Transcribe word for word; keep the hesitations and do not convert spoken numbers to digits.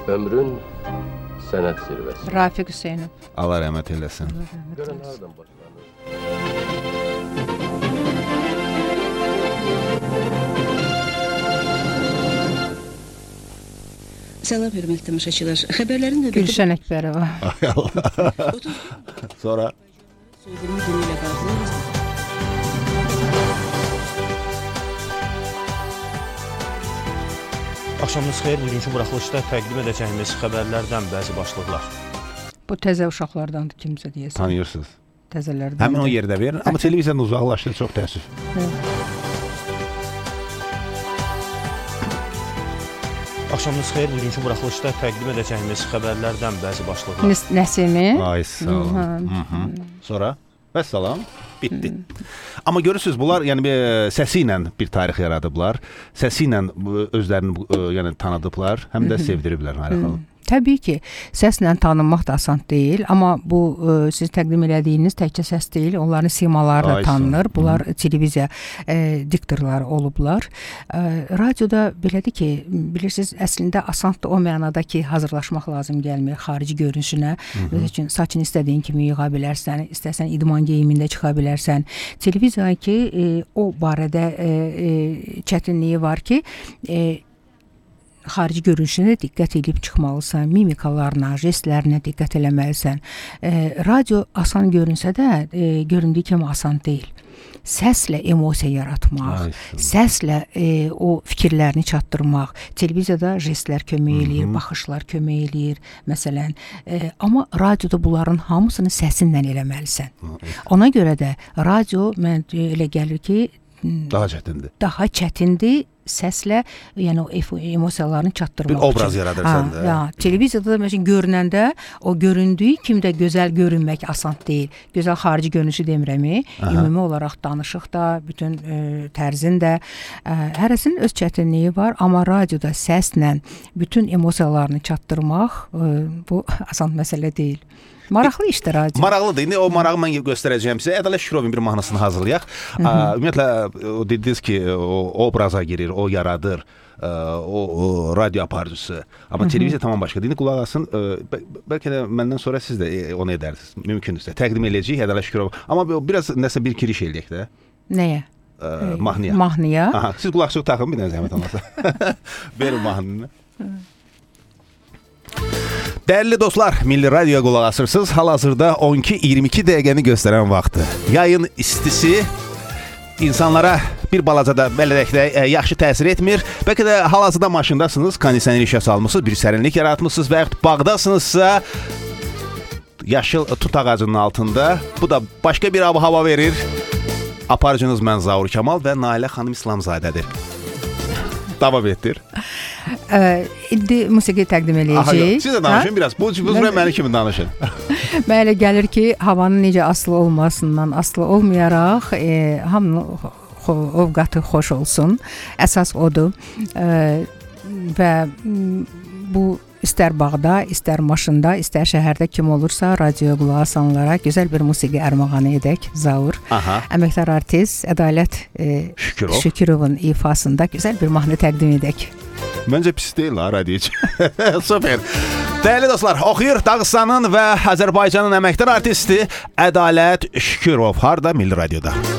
Ömrün sənət zirvəsi. Rafiq Hüseynov. Allah rəhmət eləsin. Görün hardan başlanır. Salam hörmətli tamaşaçılar. Xəbərlərin növbəti Gülşən Əkbərova. Ay Allah. Sonra soyqırımı günü ilə bağlı Axşamınız xeyir, bugünkü buraxılışda təqdim edəcəyimiz xəbərlərdən bəzi başlıqlar. Bu təzə uşaqlardandır, kimsə deyəsən. tanıyırsınız. Təzələrdən. Həmin o yerdə verin, amma televiziyadan uzaqlaşdı, çox təəssüf. Axşamınız xeyir, bugünkü buraxılışda təqdim edəcəyimiz xəbərlərdən bəzi başlıqlar. Nəs- Nəsimi. Ay sağ olun. Hı. Hı -hı. Sonra vəssalam, bitdi. Amma görürsünüz, bunlar yəni bir səsi ilə bir tarix yaradıblar. Səsi ilə özlərini e, yəni tanıdıblar, həm də sevdiriblər Nailə xanım. Təbii ki, səslə tanınmaq da asan deyil, amma bu e, siz təqdim elədiyiniz təkcə səs deyil, onların simaları da Ay, tanınır. sağ. Bunlar televiziya e, diktorları olublar. E, radioda belədir ki, bilirsiniz, əslində asandır o mənada ki, hazırlaşmaq lazım gəlmir xarici görünüşünə. Öz üçün saçını istədiyin kimi yığa bilərsən, istəsən idman geyimində çıxa bilərsən. Televiziya ki, e, o barədə e, e, çətinliyi var ki, e, xarici görünüşünə diqqət edib çıxmalısan, mimikalarına, jestlərinə diqqət eləməlisən. E, radio asan görünsə də, e, göründüyü kimi asan deyil. Səslə emosiya yaratmaq, Ay, səslə e, o fikirlərini çatdırmaq, televiziyada jestlər kömək eləyir, baxışlar kömək eləyir, məsələn. E, amma radioda bunların hamısını səsinlə eləməlisən. Ona görə də radio mən elə gəlir ki, Daha çətindir. daha çətindir səslə, yəni o emosiyalarını çatdırmaq Bir obraz üçün. yaradırsan da. Ya, televiziyada da məsələn görünəndə o göründüyü kimi də gözəl görünmək asan deyil. Gözəl xarici görünüşü demirəm, ümumi olaraq danışıq da, bütün e, tərzin də e, hərəsinin öz çətinliyi var, amma radioda səslə bütün emosiyalarını çatdırmaq e, bu asan məsələ deyil. Maraqlı işdir radio. Maraqlıdır. İndi o marağı mən göstərəcəyəm sizə. Ədalət Şükirovun bir mahnısını hazırlayaq. Aa, ümumiyyətlə o dediniz ki, o obraza girir, o yaradır, o, o radyo aparıcısı. Amma televiziya tamam başqadır. İndi qulaq asın. Bə bəlkə də məndən sonra siz də onu edərsiniz. Mümkündürsə. Təqdim eləyəcəyik Ədalət Şükürov. Amma biraz nəsə bir giriş eləyək də. Nəyə? Ə, mahnıya. Mahnıya. Aha, siz qulaqçıq taxın bir dənə zəhmət olmasa. Verin mahnını. Dəyərli dostlar, Milli Radioya qulaq asırsınız. Hal-hazırda on iki iyirmi iki dəqiqəni göstərən vaxtı. Yayın istisi insanlara bir balaca da bələdəkdə e, yaxşı təsir etmir. Bəlkə də hal-hazırda maşındasınız, kondisioner işə salmısınız, bir sərinlik yaratmışsınız və yaxud bağdasınızsa yaşıl tut ağacının altında. Bu da başqa bir ab-hava verir. Aparıcınız mən Zaur Kamal və Nailə xanım İslamzadədir. Davam etdir. Ə, indi musiqi təqdim eləyəcəyik. Siz də danışın biraz. Bu cübüzrə məni kimi danışın. Mənə elə gəlir ki, havanın necə asılı olmasından asılı olmayaraq e, hamının ovqatı xoş olsun. Əsas odur. E, və bu istər bağda, istər maşında, istər şəhərdə kim olursa, radio qulaq asanlara gözəl bir musiqi ərmağanı edək. Zaur. Aha. Əməkdar artist Ədalət e, Şükürov. Şükirovun ifasında gözəl bir mahnı təqdim edək. Məncə pis deyil ha, radio üçün. Super. Dəyərli dostlar, oxuyur Dağıstanın və Azərbaycanın əməkdar artisti Ədalət Şükürov. Harda? Milli Radioda.